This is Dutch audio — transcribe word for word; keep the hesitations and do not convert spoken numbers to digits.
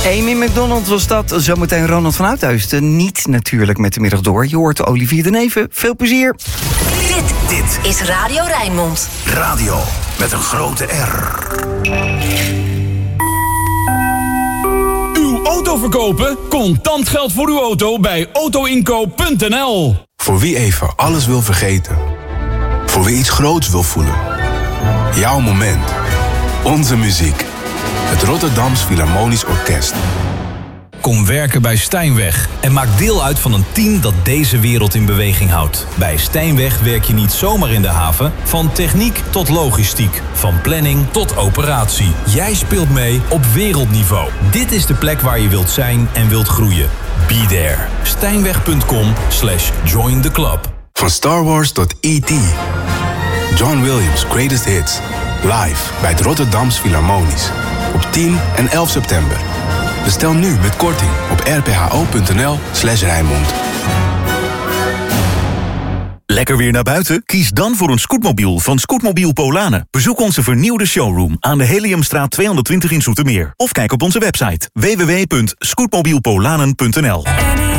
Amy McDonald was dat. Zometeen Ronald van Uithuizen. Niet natuurlijk met de middag door. Je hoort Olivier de Neven. Veel plezier. Dit, dit is Radio Rijnmond. Radio met een grote R. Uw auto verkopen? Contant geld voor uw auto bij autoinkoop punt n l. Voor wie even alles wil vergeten. Voor wie iets groots wil voelen. Jouw moment. Onze muziek. Het Rotterdams Philharmonisch Orkest. Kom werken bij Stijnweg en maak deel uit van een team dat deze wereld in beweging houdt. Bij Stijnweg werk je niet zomaar in de haven. Van techniek tot logistiek. Van planning tot operatie. Jij speelt mee op wereldniveau. Dit is de plek waar je wilt zijn en wilt groeien. Be there. Stijnweg punt com slash join the club. Van Star Wars tot E T John Williams' Greatest Hits. Live bij het Rotterdams Philharmonisch. Op tien en elf september. Bestel nu met korting op r p h o punt n l slash Rijnmond. Lekker weer naar buiten? Kies dan voor een scootmobiel van Scootmobiel Polanen. Bezoek onze vernieuwde showroom aan de Heliumstraat tweehonderdtwintig in Zoetermeer. Of kijk op onze website w w w punt scootmobiel polanen punt n l.